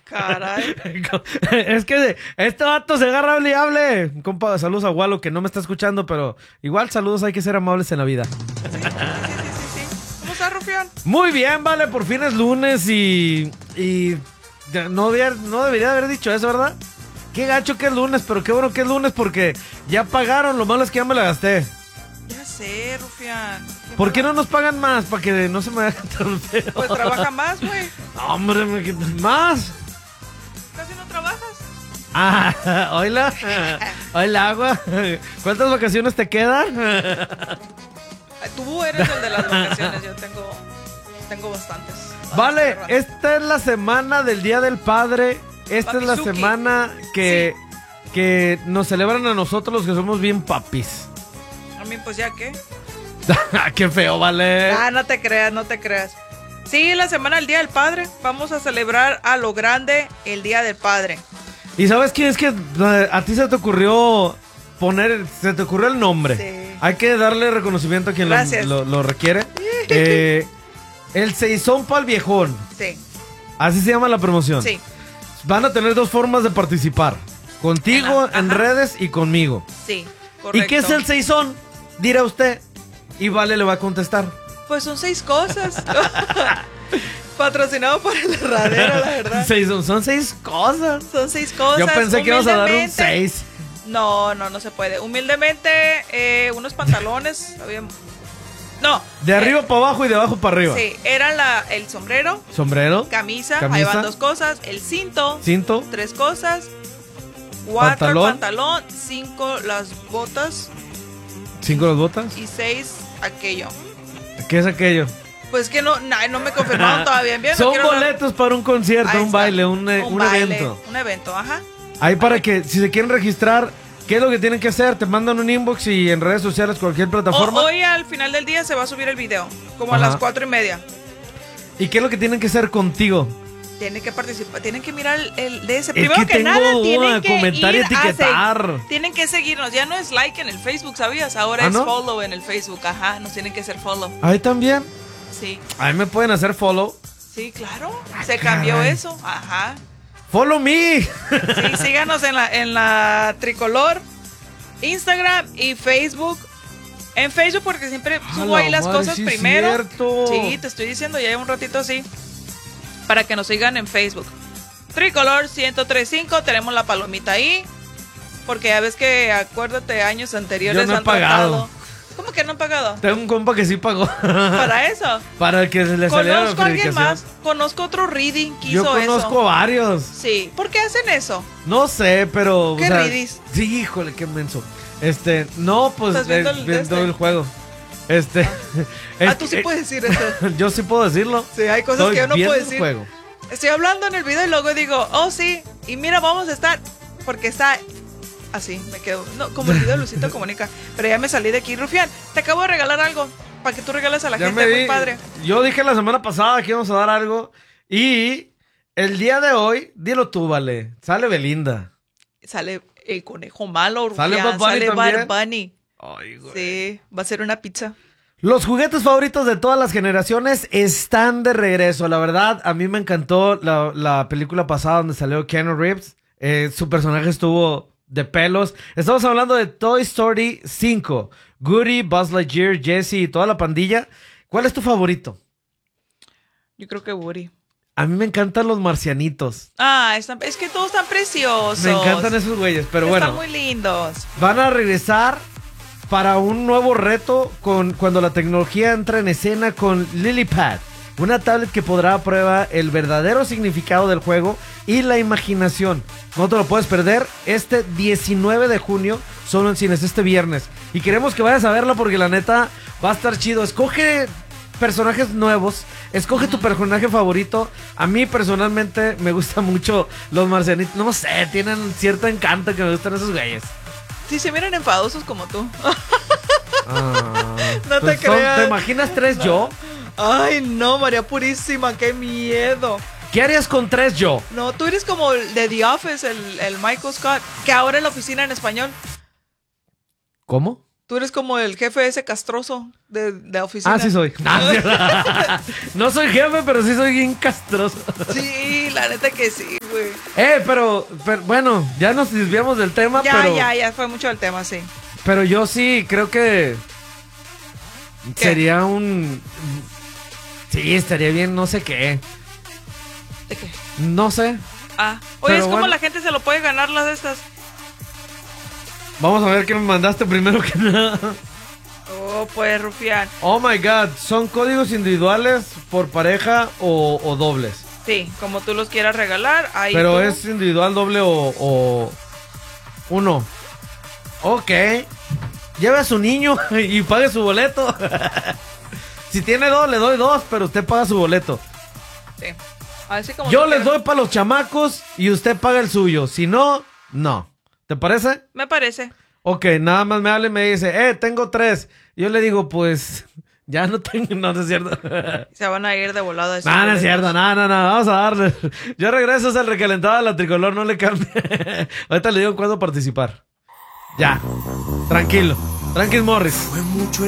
Caray. Es que este vato se agarra hable y hable. Compa, saludos a Walo, que no me está escuchando, pero igual saludos, hay que ser amables en la vida. Sí. ¿Cómo estás, Rufián? Muy bien, vale, por fin es lunes y no debería haber dicho eso, ¿verdad? Qué gacho que es lunes, pero qué bueno que es lunes porque ya pagaron, lo malo es que ya me la gasté. Ya sé, Rufián. ¿Por qué no nos pagan más? Para que no se me haga tan feo. Pues trabaja más, güey. No, hombre, más. Casi no trabajas. Ah, hola. Hola, agua. ¿Cuántas vacaciones te quedan? Tú eres el de las vacaciones, yo tengo bastantes. Vale, esta es la semana del Día del Padre. Esta es la Papizuki. semana que nos celebran a nosotros los que somos bien papis. A mí, pues ya, ¿qué? Qué feo, vale. Ah, no te creas. Sí, la semana del Día del Padre. Vamos a celebrar a lo grande el Día del Padre. ¿Y sabes qué? Es que a ti se te ocurrió el nombre. Sí. Hay que darle reconocimiento a quien Gracias. lo requiere. El seisón pa'l viejón. Sí, Así se llama la promoción. sí, Van a tener dos formas de participar. Contigo en redes y conmigo. sí, correcto. ¿Y qué es el seisón? Dirá usted. Y Vale le va a contestar. Pues son 6 cosas. Patrocinado por el herradero, la verdad. Seisón, son 6 cosas. Son 6 cosas. Yo pensé que ibas a dar un Humildemente- 6. No se puede. Humildemente, unos pantalones. No. De arriba para abajo y de abajo para arriba. Sí, era el sombrero, Sombrero, camisa, Camisa. ahí van 2 cosas. El cinto, cinto, 3 cosas. 4 Pantalón. el pantalón, 5 las botas 5 las botas. y 6 aquello. ¿Qué es aquello? Pues que no me confirmaron todavía bien. Son no quiero hablar- boletos para un concierto, Ahí un está. baile, un baile, evento. Un evento, ajá. Ahí para que, si se quieren registrar, ¿qué es lo que tienen que hacer? Te mandan un inbox y en redes sociales, cualquier plataforma. Hoy al final del día se va a subir el video, como a Ajá. las 4:30. ¿Y qué es lo que tienen que hacer contigo? Tienen que participar, tienen que mirar el de ese. Es Primero que que nada, tengo tienen duda, que comentar y ir a etiquetar. tienen que seguirnos. Ya no es like en el Facebook, ¿sabías? Ahora ¿Ah, es no? follow en el Facebook. Ajá, nos tienen que hacer follow. Ahí también. Sí, Ahí me pueden hacer follow. sí, claro. Se cambió caray. eso. Ajá. Follow me. Sí, síganos en la Tricolor, Instagram y Facebook. En Facebook porque siempre subo ahí las cosas sí primero. cierto. Sí, te estoy diciendo, ya llevo un ratito así. Para que nos sigan en Facebook. Tricolor 1035, tenemos la palomita ahí. Porque ya ves que, acuérdate, años anteriores Yo no he han pagado. tratado. ¿Cómo que no han pagado? Tengo un compa que sí pagó. Para eso. Para que le saliera la Conozco a alguien verificación. más. Conozco otro reading que Yo hizo conozco eso. varios. Sí. ¿Por qué hacen eso? No sé, pero. ¿Qué ridis? Sí, híjole, qué menso. No, pues ¿Estás viendo viendo el el juego. Tú sí puedes decir eso. Yo sí puedo decirlo. Sí, hay cosas Estoy que yo no viendo puedo el decir. juego. Estoy hablando en el video y luego digo, oh sí, y mira, vamos a estar, porque está así, me quedo, no, como el video de Luisito Comunica, pero ya me salí de aquí. Rufián, te acabo de regalar algo, para que tú regales a la Ya gente, me muy di. padre. Yo dije la semana pasada que íbamos a dar algo. Y el día de hoy, dilo tú, vale. Sale Belinda. Sale el conejo malo, Rufián, ¿Sale Bad Bunny sale también? Bad Bunny. Ay, güey. Sí, va a ser una pizza. Los juguetes favoritos de todas las generaciones están de regreso. La verdad, a mí me encantó la película pasada donde salió Keanu Reeves. Su personaje estuvo de pelos. Estamos hablando de Toy Story 5. Woody, Buzz Lightyear, Jessie y toda la pandilla. ¿Cuál es tu favorito? Yo creo que Woody. A mí me encantan los marcianitos. Ah, es que todos están preciosos. Me encantan esos güeyes, pero bueno. Están muy lindos. Van a regresar para un nuevo reto cuando la tecnología entra en escena con LilyPad, una tablet que podrá a prueba el verdadero significado del juego y la imaginación. No te lo puedes perder este 19 de junio, solo en cines, este viernes. Y queremos que vayas a verla porque la neta va a estar chido. Escoge personajes nuevos, escoge tu personaje favorito. A mí personalmente me gustan mucho los marcianitos. No sé, tienen cierto encanto que me gustan esos güeyes. Sí, se miran enfadosos como tú. Ah, No te creas. ¿Te imaginas 3 yo? Ay, no, María Purísima, qué miedo. ¿Qué harías con 3 yo? No, tú eres como el de The Office, el Michael Scott, que ahora en la oficina en español. ¿Cómo? Tú eres como el jefe ese castroso de oficina. Ah, sí soy. No soy jefe, pero sí soy bien castroso. Sí, la neta que sí. güey. Pero, bueno, ya nos desviamos del tema, pero... Ya, fue mucho el tema, sí. Pero yo sí creo que... ¿Qué? Sería un... Sí, estaría bien, no sé qué. ¿De qué? No sé. Oye, Pero es como bueno. la gente se lo puede ganar las de estas. Vamos a ver qué me mandaste primero que nada. Oh, pues, rufián. Oh my god, ¿son códigos individuales por pareja o dobles? Sí, como tú los quieras regalar, ahí Pero tú. es individual, doble o uno. Ok. Lleve a su niño y pague su boleto. Si tiene dos, le doy dos, pero usted paga su boleto. Sí. Así como Yo tú les quieras. doy para los chamacos y usted paga el suyo. Si no, no. ¿Te parece? Me parece. Ok, nada más me habla y me dice, tengo 3. Yo le digo, pues, ya no tengo, no es cierto. Se van a ir de volada. esos No es boletos. cierto, no, vamos a darle. Yo regreso, es el recalentado de la tricolor, no le cambie. Ahorita le digo cuándo participar. Ya, tranquilo. Tranquil Morris. Fue mucho